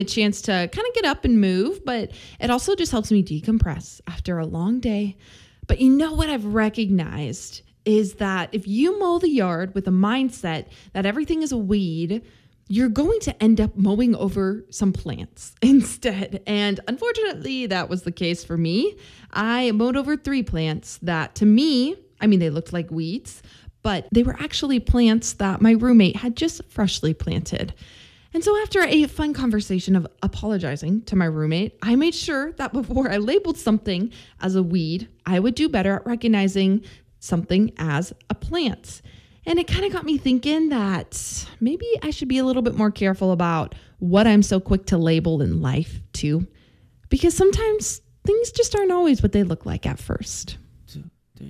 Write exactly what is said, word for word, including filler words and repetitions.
a chance to kind of get up and move, but it also just helps me decompress after a long day. But you know what I've recognized is that if you mow the yard with a mindset that everything is a weed, you're going to end up mowing over some plants instead. And unfortunately, that was the case for me. I mowed over three plants that to me, I mean, they looked like weeds, but they were actually plants that my roommate had just freshly planted. And so after a fun conversation of apologizing to my roommate, I made sure that before I labeled something as a weed, I would do better at recognizing something as a plant. And it kind of got me thinking that maybe I should be a little bit more careful about what I'm so quick to label in life too, because sometimes things just aren't always what they look like at first.